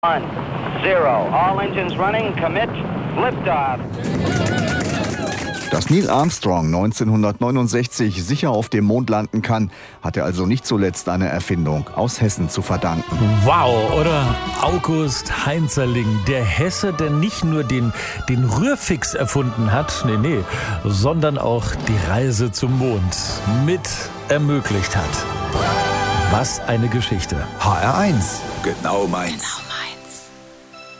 1, 0. All engines running. Commit. Liftoff. Dass Neil Armstrong 1969 sicher auf dem Mond landen kann, hat er also nicht zuletzt einer Erfindung aus Hessen zu verdanken. Wow, oder? August Heinzerling, der Hesse, der nicht nur den Rührfix erfunden hat, sondern auch die Reise zum Mond mit ermöglicht hat. Was eine Geschichte. HR1, genau meins.